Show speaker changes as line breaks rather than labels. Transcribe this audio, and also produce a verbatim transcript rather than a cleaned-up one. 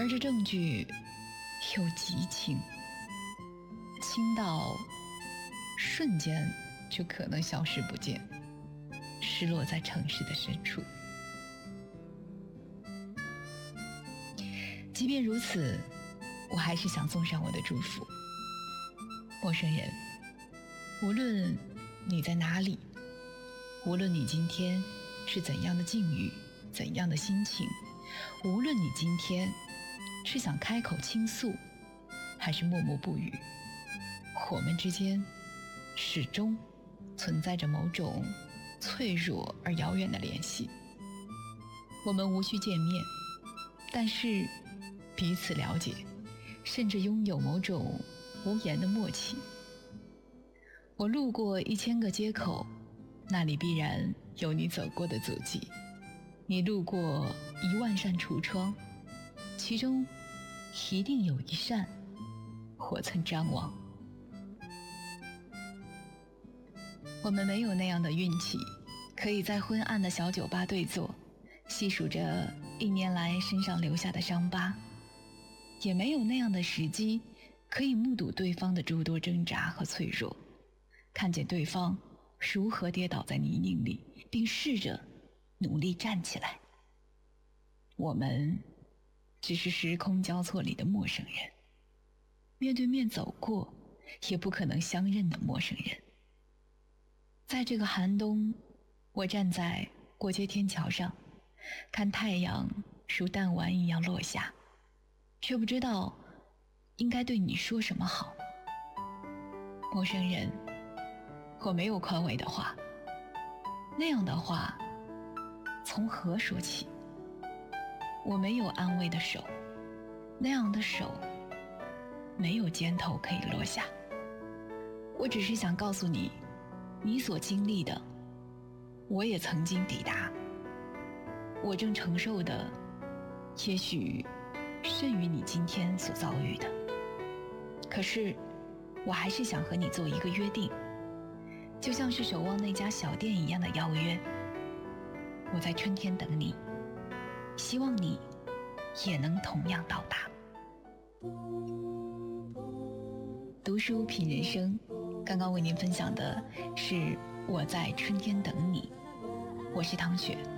而这证据又极轻，轻到瞬间就可能消失不见，失落在城市的深处。即便如此，我还是想送上我的祝福。陌生人，无论你在哪里，无论你今天是怎样的境遇，怎样的心情，无论你今天是想开口倾诉，还是默默不语，我们之间始终存在着某种脆弱而遥远的联系。我们无需见面，但是彼此了解，甚至拥有某种无言的默契。我路过一千个街口，那里必然有你走过的足迹。你路过一万扇橱窗，其中一定有一扇我曾张望。我们没有那样的运气，可以在昏暗的小酒吧对坐，细数着一年来身上留下的伤疤，也没有那样的时机，可以目睹对方的诸多挣扎和脆弱，看见对方如何跌倒在泥泞里，并试着努力站起来。我们只是时空交错里的陌生人，面对面走过也不可能相认的陌生人。在这个寒冬，我站在过街天桥上，看太阳如弹丸一样落下，却不知道应该对你说什么好。陌生人，我没有宽慰的话，那样的话从何说起？我没有安慰的手，那样的手没有肩头可以落下。我只是想告诉你，你所经历的我也曾经抵达，我正承受的也许甚于你今天所遭遇的。可是我还是想和你做一个约定，就像是守望那家小店一样的邀约。我在春天等你，希望你也能同样到达。读书品人生，刚刚为您分享的是我在春天等你，我是汤雪。